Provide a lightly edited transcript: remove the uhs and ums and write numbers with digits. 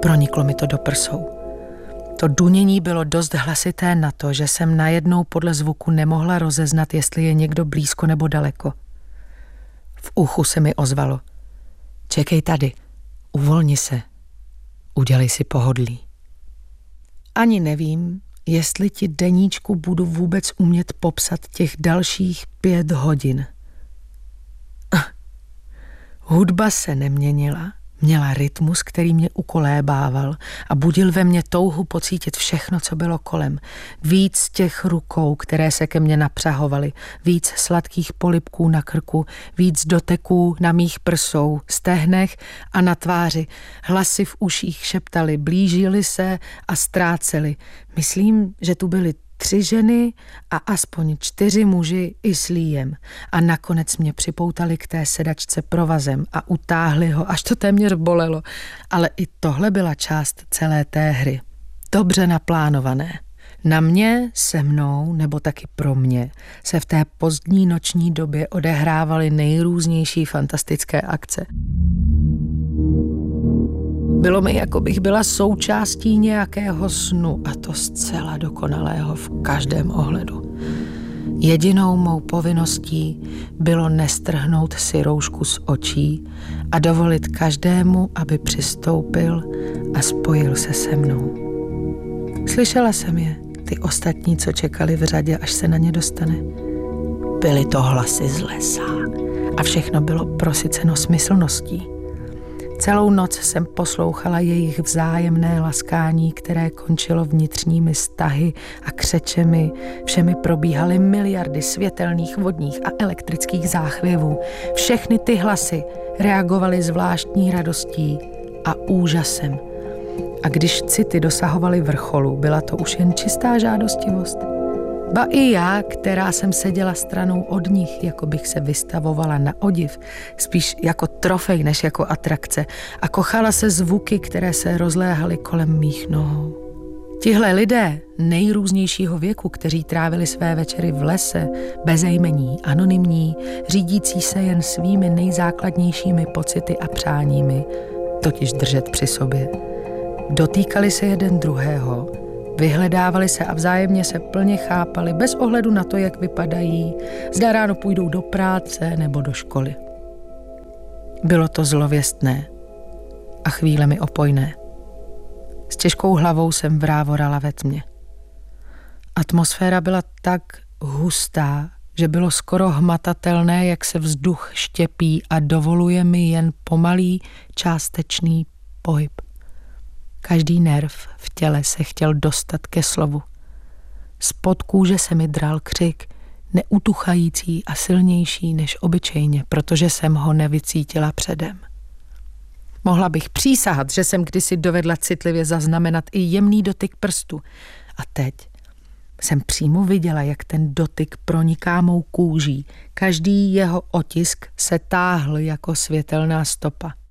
Proniklo mi to do prsou. To dunění bylo dost hlasité na to, že jsem najednou podle zvuku nemohla rozeznat, jestli je někdo blízko nebo daleko. V uchu se mi ozvalo: čekej tady, uvolni se, udělej si pohodlí. Ani nevím, jestli ti deníčku budu vůbec umět popsat těch dalších 5 hodin. Hudba se neměnila, měla rytmus, který mě ukolébával a budil ve mně touhu pocítit všechno, co bylo kolem. Víc těch rukou, které se ke mně napřahovaly, víc sladkých polibků na krku, víc doteků na mých prsou, stehnech a na tváři. Hlasy v uších šeptaly, blížily se a ztrácely. Myslím, že tu byly 3 ženy a aspoň 4 muži i s Líjem. A nakonec mě připoutali k té sedačce provazem a utáhli ho, až to téměř bolelo. Ale i tohle byla část celé té hry. Dobře naplánované. Na mě, se mnou, nebo taky pro mě, se v té pozdní noční době odehrávaly nejrůznější fantastické akce. Bylo mi, jako bych byla součástí nějakého snu, a to zcela dokonalého v každém ohledu. Jedinou mou povinností bylo nestrhnout si roušku z očí a dovolit každému, aby přistoupil a spojil se se mnou. Slyšela jsem je, ty ostatní, co čekali v řadě, až se na ně dostane. Byly to hlasy z lesa a všechno bylo prosyceno smyslností. Celou noc jsem poslouchala jejich vzájemné laskání, které končilo vnitřními stahy a křečemi. Všemi probíhaly miliardy světelných, vodních a elektrických záchvěvů. Všechny ty hlasy reagovaly zvláštní radostí a úžasem. A když city dosahovaly vrcholu, byla to už jen čistá žádostivost. Ba i já, která jsem seděla stranou od nich, jako bych se vystavovala na odiv, spíš jako trofej než jako atrakce, a kochala se zvuky, které se rozléhaly kolem mých nohou. Tihle lidé nejrůznějšího věku, kteří trávili své večery v lese, bezejmení, anonymní, řídící se jen svými nejzákladnějšími pocity a přáními, totiž držet při sobě, dotýkali se jeden druhého, vyhledávali se a vzájemně se plně chápali, bez ohledu na to, jak vypadají, zda ráno půjdou do práce nebo do školy. Bylo to zlověstné a chvílemi opojné. S těžkou hlavou jsem vrávorala ve tmě. Atmosféra byla tak hustá, že bylo skoro hmatatelné, jak se vzduch štěpí a dovoluje mi jen pomalý, částečný pohyb. Každý nerv v těle se chtěl dostat ke slovu. Spod kůže se mi dral křik, neutuchající a silnější než obyčejně, protože jsem ho nevycítila předem. Mohla bych přísahat, že jsem kdysi dovedla citlivě zaznamenat i jemný dotyk prstu. A teď jsem přímo viděla, jak ten dotyk proniká mou kůží. Každý jeho otisk se táhl jako světelná stopa.